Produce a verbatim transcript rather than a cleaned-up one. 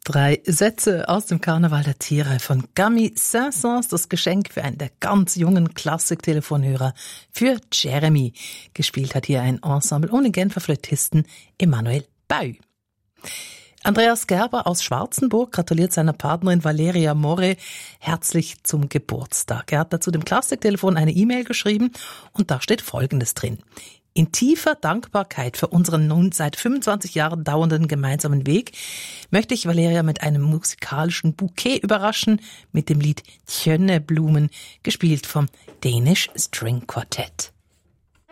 Drei Sätze aus dem Karneval der Tiere von Camille Saint-Saëns, das Geschenk für einen der ganz jungen Klassik-Telefonhörer für Jeremy. Gespielt hat hier ein Ensemble ohne Genfer Flötisten Emanuel Baü. Andreas Gerber aus Schwarzenburg gratuliert seiner Partnerin Valeria Morre herzlich zum Geburtstag. Er hat dazu dem Klassiktelefon eine E-Mail geschrieben und da steht Folgendes drin. In tiefer Dankbarkeit für unseren nun seit fünfundzwanzig Jahren dauernden gemeinsamen Weg möchte ich Valeria mit einem musikalischen Bouquet überraschen mit dem Lied Tjønne Blumen, gespielt vom Danish String Quartet.